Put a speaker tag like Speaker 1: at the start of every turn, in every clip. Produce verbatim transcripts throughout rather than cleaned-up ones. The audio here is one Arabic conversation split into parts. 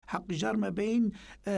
Speaker 1: حق إيجار ما بين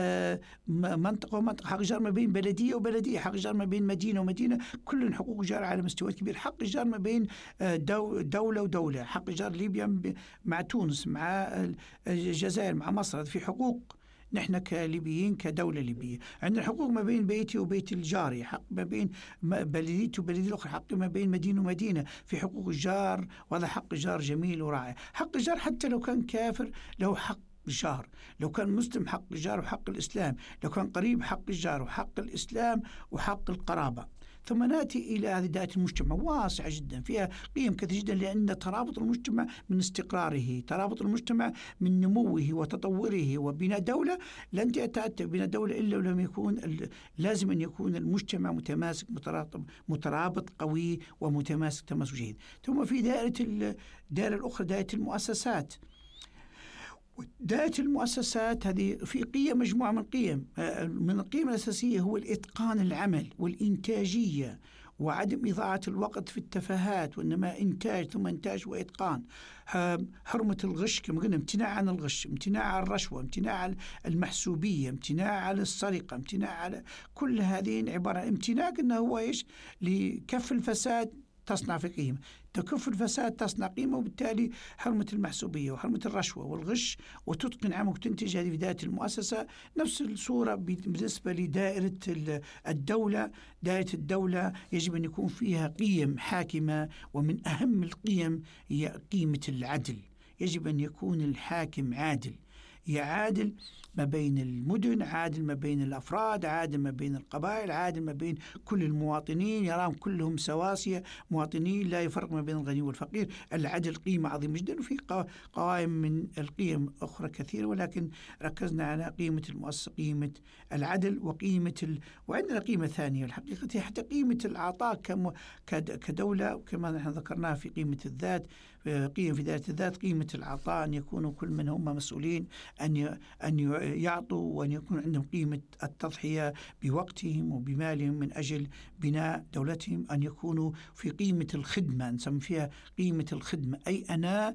Speaker 1: منطقة ومنطقة، حق إيجار ما بين بلدية وبلدية، حق إيجار ما بين مدينة ومدينة، كل حقوق إيجار على مستوى كبير. حق إيجار ما بين دولة ودولة، حق إيجار ليبيا مع تونس مع الجزائر مع مصر، في حقوق نحن كليبيين كدولة ليبية. عندنا حقوق ما بين بيتي وبيت الجاري، حق ما بين بلديتي وبلدية الأخرى، حق ما بين مدينة ومدينة، في حقوق الجار، وهذا حق جار جميل ورائع. حق الجار حتى لو كان كافر له حق الجار، لو كان مسلم حق الجار وحق الإسلام، لو كان قريب حق الجار وحق الإسلام وحق القرابة. ثم نأتي إلى هذه دائرة المجتمع واسعة جدا، فيها قيم كثيرة جدا، لأن ترابط المجتمع من استقراره، ترابط المجتمع من نموه وتطوره وبناء دولة. لن تأتي بناء دولة إلا ولم يكون لازم أن يكون المجتمع متماسك مترابط, مترابط قوي ومتماسك تماسك جيد. ثم في دائرة الدائرة الأخرى دائرة المؤسسات. دائرة المؤسسات هذه في قيم، مجموعة من قيم. من القيم الأساسية هو الإتقان العمل والإنتاجية وعدم إضاعة الوقت في التفاهات، وإنما إنتاج ثم إنتاج وإتقان. حرمة الغش كما قلنا، امتناع عن الغش، امتناع عن الرشوة، امتناع عن المحسوبية، امتناع عن السرقة، امتناع على كل هذه عبارة امتناع قلنا هو إيش؟ لكف الفساد تصنع في قيمة، تكف الفساد تصنع قيمة، وبالتالي حرمة المحسوبية وحرمة الرشوة والغش وتتقن عملك وتنتج. هذه في دائرة المؤسسة. نفس الصورة بالنسبة لدائرة الدولة. دائرة الدولة يجب أن يكون فيها قيم حاكمة، ومن أهم القيم هي قيمة العدل. يجب أن يكون الحاكم عادل، يعادل ما بين المدن، عادل ما بين الأفراد، عادل ما بين القبائل، عادل ما بين كل المواطنين، يراهم كلهم سواسية مواطنين، لا يفرق ما بين الغني والفقير. العدل قيمة عظيمة جدا، وفي قوائم من القيم أخرى كثيرة، ولكن ركزنا على قيمة المؤسسة، قيمة العدل، وقيمة ال... وعندنا قيمة ثانية الحقيقة حتى قيمة العطاء كم... كدولة، وكما نحن ذكرناها في قيمة الذات، قيمة في دائرة الذات، قيمة العطاء أن يكونوا كل من هم مسؤولين أن أن يعطوا، وأن يكون عندهم قيمة التضحية بوقتهم وبمالهم من أجل بناء دولتهم، أن يكونوا في قيمة الخدمة، نسمي فيها قيمة الخدمة، أي أنا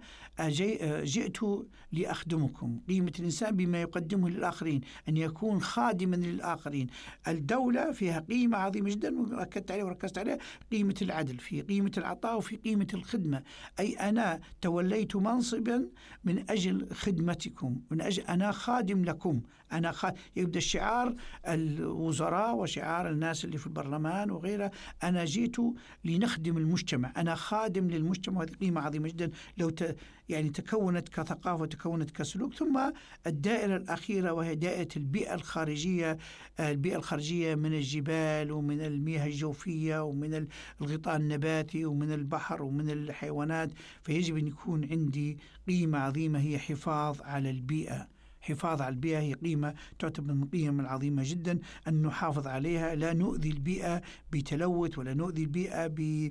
Speaker 1: جئت لأخدمكم. قيمة الإنسان بما يقدمه للآخرين، أن يكون خادما للآخرين. الدولة فيها قيمة عظيمة جدا وركزت عليها وركزت عليها، قيمة العدل في قيمة العطاء وفي قيمة الخدمة، أي أنا توليت منصبا من أجل خدمتكم، من أجل أنا خادم لكم. أنا خ... يبدأ الشعار الوزراء وشعار الناس اللي في البرلمان وغيرها، أنا جيت لنخدم المجتمع، أنا خادم للمجتمع. هذه قيمة عظيمة جدا لو ت... يعني تكونت كثقافة وتكونت كسلوك. ثم الدائرة الأخيرة وهي دائرة البيئة الخارجية. البيئة الخارجية من الجبال ومن المياه الجوفية ومن الغطاء النباتي ومن البحر ومن الحيوانات، فيجب أن يكون عندي قيمة عظيمة هي حفاظ على البيئة. حفاظ على البيئة هي قيمة تعتبر من القيم العظيمة جدا، أن نحافظ عليها، لا نؤذي البيئة بتلوث، ولا نؤذي البيئة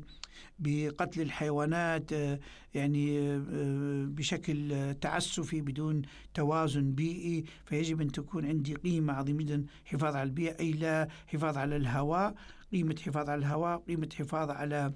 Speaker 1: بقتل الحيوانات يعني بشكل تعسفي بدون توازن بيئي. فيجب أن تكون عندي قيمة عظيمة جدا حفاظ على البيئة، أي لا حفاظ على الهواء، قيمة حفاظ على الهواء، قيمة حفاظ على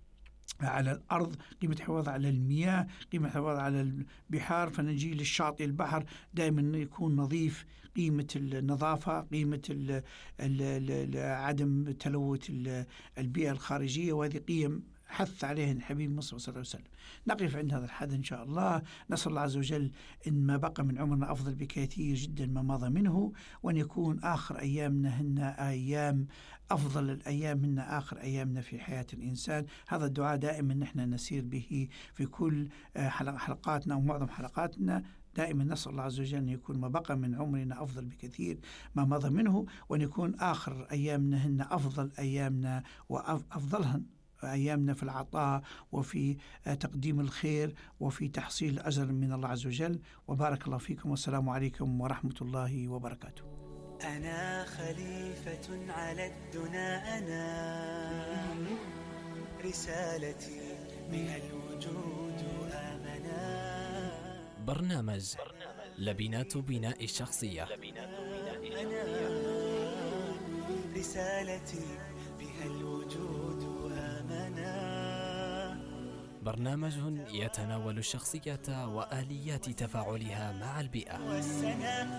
Speaker 1: على الأرض، قيمة الحفاظ على المياه، قيمة الحفاظ على البحار. فنجي للشاطئ البحر دائما يكون نظيف، قيمة النظافة، قيمة ال ال ال عدم تلوث البيئة الخارجية، وهذه قيم حث عليه الحبيب مصطفى صلى الله عليه وسلم. نقف عند هذا الحد إن شاء الله. نسأل الله عز وجل إن ما بقى من عمرنا أفضل بكثير جدا ما مضى منه، وأن يكون آخر أيامنا هن أيام أفضل الأيام هن آخر أيامنا في حياة الإنسان. هذا الدعاء دائما نحن نسير به في كل حلقاتنا ومعظم حلقاتنا. دائما نسأل الله عز وجل أن يكون ما بقى من عمرنا أفضل بكثير ما مضى منه، وأن يكون آخر أيامنا هن أفضل أيامنا وأفضلهن أيامنا في العطاء وفي تقديم الخير وفي تحصيل الأجر من الله عز وجل. وبارك الله فيكم، والسلام عليكم ورحمة الله وبركاته.
Speaker 2: أنا خليفة على الدنا، أنا رسالتي بها الوجود آمنا.
Speaker 3: برنامج لبنات بناء الشخصية.
Speaker 2: أنا رسالتي بها الوجود آمنا.
Speaker 3: برنامج يتناول الشخصية وآليات تفاعلها مع البيئة.